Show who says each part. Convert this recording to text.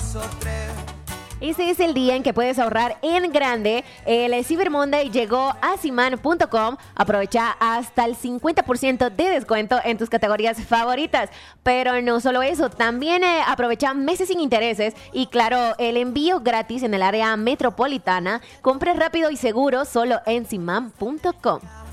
Speaker 1: Ese es el día en que puedes ahorrar en grande. El Cyber Monday llegó a Siman.com. Aprovecha hasta el 50% de descuento en tus categorías favoritas. Pero no solo eso, también aprovecha meses sin intereses y claro, el envío gratis en el área metropolitana. Compre rápido y seguro solo en Siman.com.